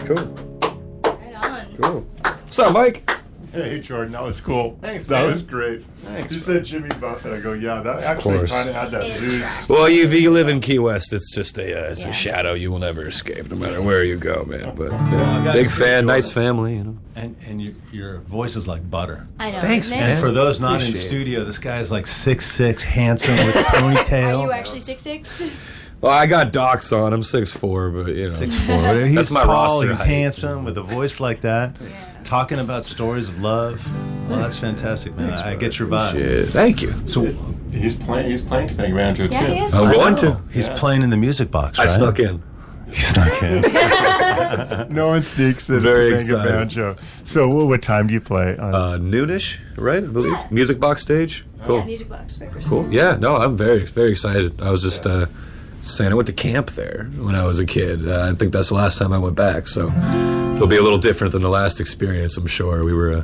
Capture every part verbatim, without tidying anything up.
Cool. Right on. Cool. What's up, Mike? Hey, Jordan, that was cool. Thanks, That man. was great. Thanks, You bro. said Jimmy Buffett. I go, yeah, that actually course. kind of had that It boost. tracks. Well, you, you live in Key West. It's just a uh, it's Yeah. a shadow you will never escape, no matter where you go, man. But I yeah, gotta big say, fan, Jordan. nice family, you know. And and you, your voice is like butter. I know. Thanks, isn't it? man. And for those not in Appreciate it. studio, this guy is like six six, handsome with a ponytail. Are you actually six six? Well, I got docs on. I'm six four, but you know. Six four. He's That's my tall. roster He's height. handsome with a voice like that. Yeah. Talking about stories of love. Well, that's fantastic, man. I get your vibe. Shit. Thank you. So He's playing. He's playing to Big Banjo too. Yeah, he is. I'm I going know. to. He's Yeah. playing in the music box, I right? snuck in. He snuck in. No one sneaks in Very to excited. Banjo. So, what, what time do you play? On, Uh, noonish, right? I believe. Yeah. Music box stage. Cool. Yeah, music box. Breakfast. Cool. Yeah, no, I'm very, very excited. I was just uh, saying I went to camp there when I was a kid. Uh, I think that's the last time I went back, so it'll be a little different than the last experience, I'm sure. We were uh,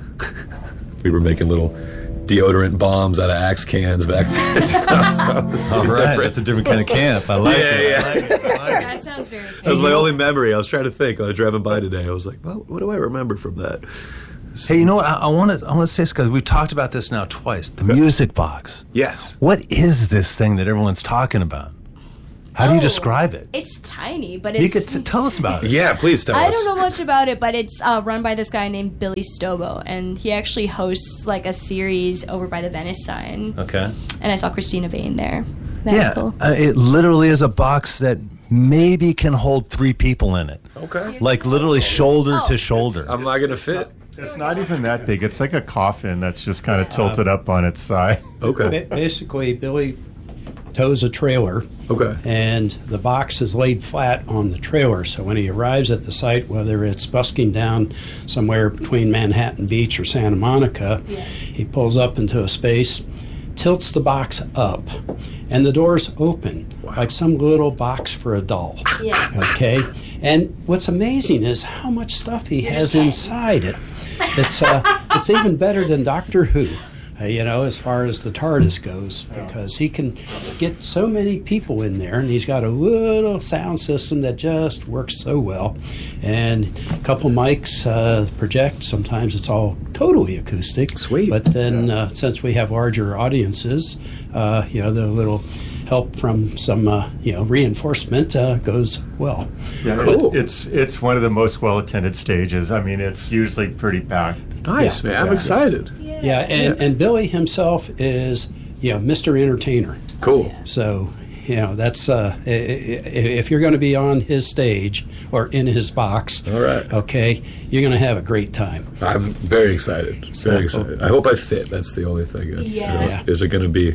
we were making little deodorant bombs out of Axe cans back then. so, so it's All right, different. that's a different kind of camp. I like Yeah, it. yeah. I like it. I like it. That sounds very That was cool. my only memory. I was trying to think. I was driving by today. I was like, well, what do I remember from that? Hey, you know what? I want to. I want to say this because we've talked about this now twice. The music box. Yes. What is this thing that everyone's talking about? How do you Oh, describe it? It's tiny, but You it's. could t- tell us about it. Yeah, please tell I us. don't know much about it, but it's uh, run by this guy named Billy Stobo, and he actually hosts like a series over by the Venice sign. Okay. And I saw Christina Vane there. That's yeah, cool. uh, it literally is a box that maybe can hold three people in it, Okay. like literally shoulder Oh. to shoulder. I'm not going to fit. it's not even that big. It's like a coffin that's just kind of tilted up on its side. Okay. Ba- Basically, Billy tows a trailer, Okay. and the box is laid flat on the trailer. So when he arrives at the site, whether it's busking down somewhere between Manhattan Beach or Santa Monica, Yeah. he pulls up into a space, tilts the box up, and the doors open like some little box for a doll. Yeah. Okay, and what's amazing is how much stuff he has saying. inside it. It's uh, it's even better than Doctor Who. Uh, you know, as far as the TARDIS goes, because he can get so many people in there, and he's got a little sound system that just works so well, and a couple mics uh, project. Sometimes it's all totally acoustic. Sweet. But then, uh, since we have larger audiences, uh, you know, the little help from some, uh, you know, reinforcement uh, goes well. Yeah, Cool. it, it's it's one of the most well attended stages. I mean, it's usually pretty packed. Nice, Yeah. man. I'm Yeah. excited. Yeah, and, and Billy himself is, you know, Mister Entertainer. Cool. So, you know, that's uh, i- i- if you're going to be on his stage or in his box, All right. okay, you're going to have a great time. I'm very excited. Very excited. I hope I fit. That's the only thing. I- Yeah. you know, Yeah. Is it going to be?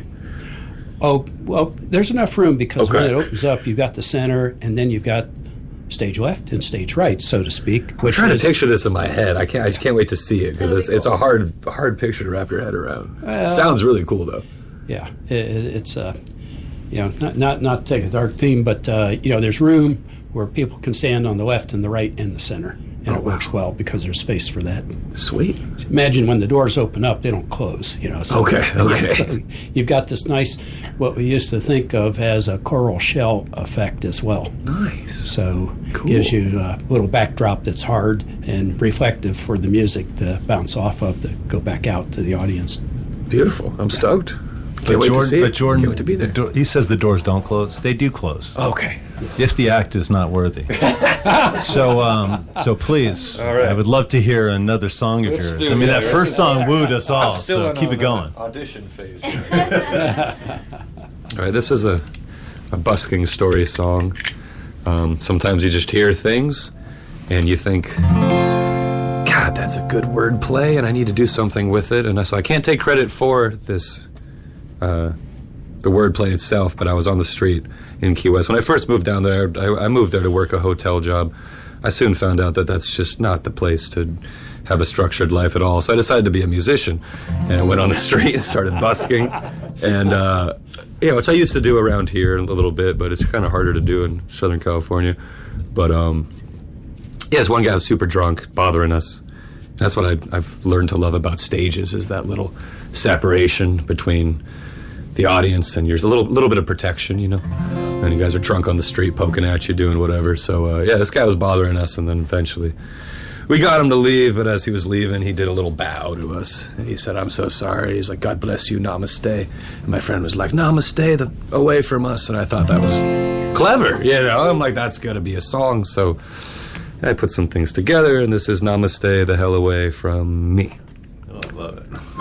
Oh, well, there's enough room because when Okay. it opens up, you've got the center, and then you've got stage left and stage right, so to speak. I'm Which trying is, to picture this in my head. I can't. I just can't wait to see it because it's it's a hard hard picture to wrap your head around. Well- Sounds really cool though. Yeah, it, it's uh, you know, not not not to take a dark theme, but uh, you know, there's room where people can stand on the left and the right and the center, and Oh, it works wow. well because there's space for that. Sweet. Imagine when the doors open up, they don't close. You know. So, Okay, okay. so you've got this nice, what we used to think of as a coral shell effect as well. Nice. So Cool. gives you a little backdrop that's hard and reflective for the music to bounce off of to go back out to the audience. Beautiful. I'm stoked. Can't But wait Jordan, to see it. but Jordan, Can't wait to be the there. door- he says the doors don't close. They do close. Okay. If the act is not worthy. so, um, so please, All right. I would love to hear another song of Let's yours. do I mean, it. that Yeah, first let's- song wooed us all. So in keep on it going. the audition phase. All right, this is a, a busking story song. Um, sometimes you just hear things and you think, God, that's a good word play, and I need to do something with it. And I- so I can't take credit for this, uh, the wordplay itself, but I was on the street in Key West. When I first moved down there, I, I moved there to work a hotel job. I soon found out that that's just not the place to have a structured life at all. So I decided to be a musician, and I went on the street and started busking. And, uh, you know, which I used to do around here a little bit, but it's kind of harder to do in Southern California. But, um, yeah, this one guy was super drunk, bothering us. That's what I, I've learned to love about stages, is that little separation between the audience and yours, a little little bit of protection, you know. and you guys are drunk on the street poking at you, doing whatever. So, uh, yeah, this guy was bothering us, and then eventually we got him to leave, but as he was leaving, he did a little bow to us. And he said, I'm so sorry. He's like, God bless you, namaste. And my friend was like, namaste, the, away from us. And I thought that was clever, you know? I'm like, that's got to be a song. So I put some things together, and this is Namaste, the hell away from me. Oh, I love it.